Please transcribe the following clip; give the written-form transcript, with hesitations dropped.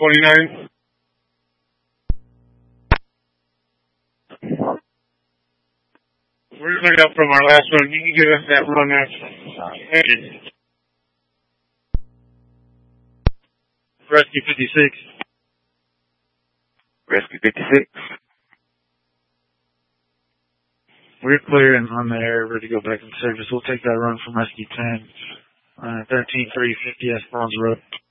29. We're coming up from our last run. You can give us that run after. Rescue 56. Rescue 56. We're clear and on the air, ready to go back in service. We'll take that run from Rescue 10. 13-350 Esperanza Road.